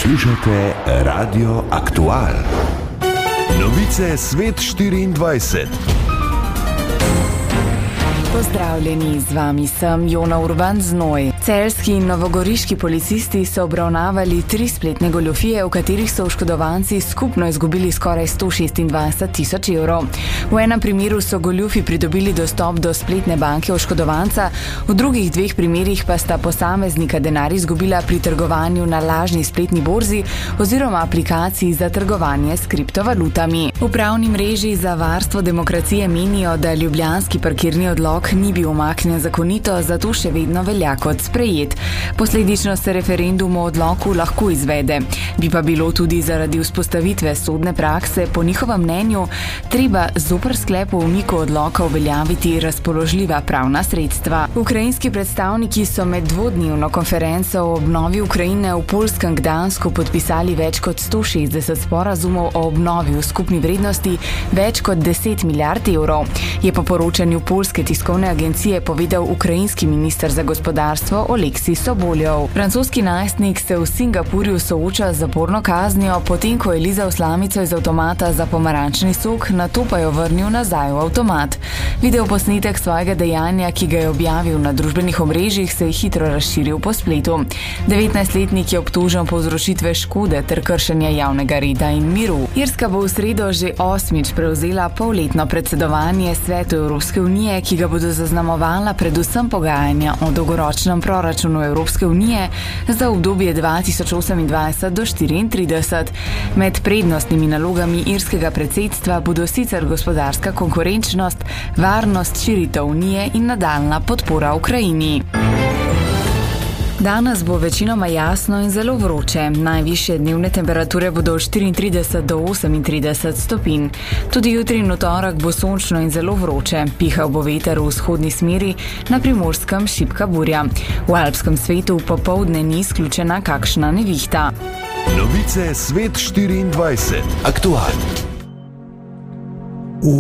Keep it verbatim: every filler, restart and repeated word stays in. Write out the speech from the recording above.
Poslušate Radio Aktual. Novice Svet štiriindvajset. Pozdravljeni, z vami sem Jona Urban Znoj. Celjski in novogoriški policisti so obravnavali tri spletne goljufije, v katerih so oškodovanci skupno izgubili skoraj sto šestindvajset tisoč evrov. V enem primeru so goljufi pridobili dostop do spletne banke oškodovanca, v drugih dveh primerih pa sta posameznika denar izgubila pri trgovanju na lažni spletni borzi oziroma aplikaciji za trgovanje s kriptovalutami. V pravni mreži za varstvo demokracije menijo, da ljubljanski parkirni odlok ni bil umaknjen zakonito, zato še vedno velja kot sprejet. Posledično se referendum o odloku lahko izvede. Bi pa bilo tudi zaradi vzpostavitve sodne prakse po njihovem mnenju treba zoper sklep o umiku odloka uveljaviti razpoložljiva pravna sredstva. Ukrajinski predstavniki so med dvodnevno konferenco o obnovi Ukrajine v poljskem Gdansku podpisali več kot sto šestdeset sporazumov o obnovi v skupni vrednosti več kot deset milijard evrov. Je po poročanju poljske tiskovne agencije povedal ukrajinski minister za gospodarstvo Oleksij Soboljov. Francoski najstnik se v Singapurju sooča z zaporno kaznijo, potem ko je lizal slamico iz avtomata za pomarančni sok, nato pa jo vrnil nazaj v avtomat. Video posnetek svojega dejanja, ki ga je objavil na družbenih omrežjih, se je hitro razširil po spletu. devetnajstletnik je obtožen povzročitve škode ter kršenja javnega reda in miru. Irska bo v sredo že osmič prevzela polletno predsedovanje Svetu Evropske unije, ki ga bodo zaznamovala predvsem pogajanja o dolgoročnem proračunu Evropske unije za obdobje dva tisoč osemindvajset do štiriintrideset. Med prednostnimi nalogami irskega predsedstva bodo sicer gospodarska konkurenčnost, varnost, širitev unije in nadaljnja podpora Ukrajini. Danes bo večinoma jasno in zelo vroče. Najvišje dnevne temperature bodo od štiriintrideset do osemintrideset stopinj. Tudi jutri in v torek bo sončno in zelo vroče. Pihal bo veter v vzhodni smeri, na Primorskem šibka burja. V alpskem svetu popoldne ni izključena kakšna nevihta. Novice Svet štiriindvajset. Aktualno.